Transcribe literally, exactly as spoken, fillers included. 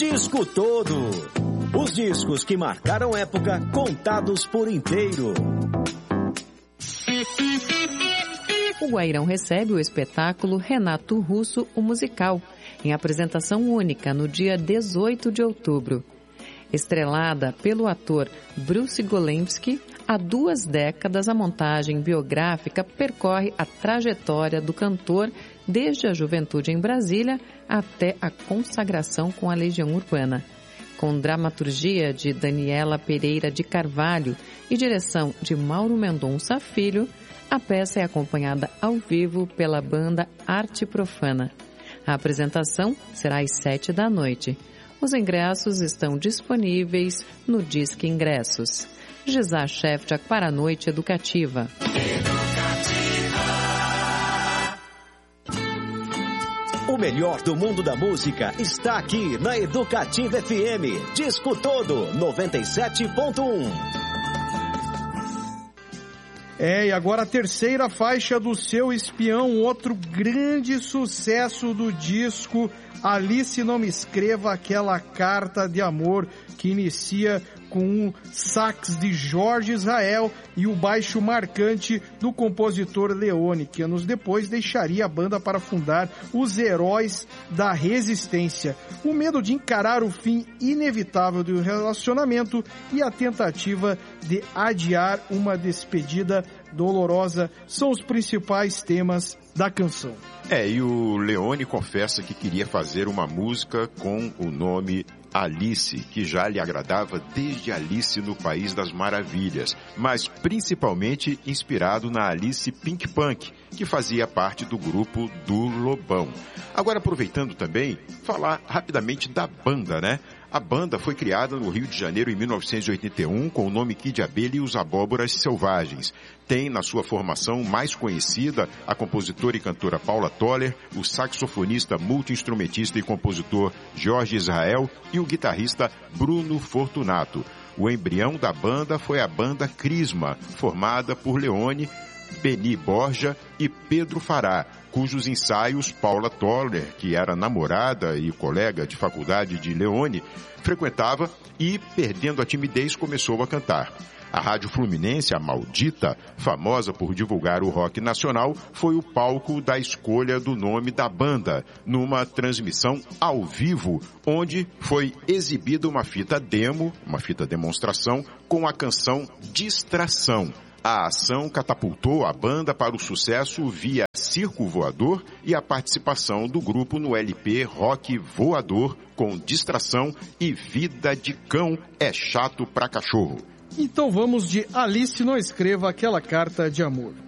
Disco Todo. Os discos que marcaram época, contados por inteiro. O Guairão recebe o espetáculo Renato Russo, o musical, em apresentação única no dia dezoito de outubro. Estrelada pelo ator Bruce Golemsky, há duas décadas a montagem biográfica percorre a trajetória do cantor desde a juventude em Brasília até a consagração com a Legião Urbana. Com dramaturgia de Daniela Pereira de Carvalho e direção de Mauro Mendonça Filho, a peça é acompanhada ao vivo pela banda Arte Profana. A apresentação será às sete da noite. Os ingressos estão disponíveis no Disque Ingressos. Gisá Shefchak para a Noite Educativa. O melhor do mundo da música está aqui na Educativa F M. Disco Todo, noventa e sete ponto um. É, e agora a terceira faixa do Seu Espião, outro grande sucesso do disco Alice, Não Me Escreva Aquela Carta de Amor, que inicia com um sax de Jorge Israel e o baixo marcante do compositor Leone, que anos depois deixaria a banda para fundar os Heróis da Resistência. O medo de encarar o fim inevitável do relacionamento e a tentativa de adiar uma despedida dolorosa são os principais temas da canção. É, e o Leone confessa que queria fazer uma música com o nome Alice, que já lhe agradava desde Alice no País das Maravilhas, mas principalmente inspirado na Alice Pink Punk, que fazia parte do grupo do Lobão. Agora, aproveitando também, falar rapidamente da banda, né? A banda foi criada no Rio de Janeiro em mil novecentos e oitenta e um com o nome Kid Abelha e os Abóboras Selvagens. Tem na sua formação mais conhecida a compositora e cantora Paula Toller, o saxofonista, multi-instrumentista e compositor Jorge Israel e o guitarrista Bruno Fortunato. O embrião da banda foi a banda Crisma, formada por Leone, Beni Borja e Pedro Fará, cujos ensaios Paula Toller, que era namorada e colega de faculdade de Leone, frequentava e, perdendo a timidez, começou a cantar. A Rádio Fluminense, a Maldita, famosa por divulgar o rock nacional, foi o palco da escolha do nome da banda, numa transmissão ao vivo, onde foi exibida uma fita demo, uma fita demonstração, com a canção Distração. A ação catapultou a banda para o sucesso via Circo Voador e a participação do grupo no L P Rock Voador com Distração e Vida de Cão é Chato pra Cachorro. Então vamos de Alice, Não Escreva Aquela Carta de Amor.